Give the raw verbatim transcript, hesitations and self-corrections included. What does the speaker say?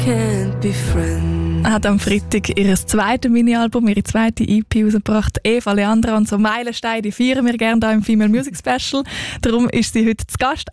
can't be friends. Hat am Freitag ihr zweites Mini-Album, ihre zweite E P rausgebracht. Eva Leandra und so Meilensteine, die feiern wir gerne hier im Female Music Special. Darum ist sie heute zu Gast.